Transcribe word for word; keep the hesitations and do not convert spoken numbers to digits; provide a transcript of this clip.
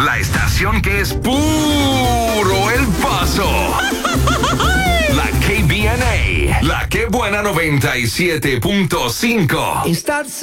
la estación que es puro El Paso. La K B N A, la que buena noventa y siete punto cinco. Estás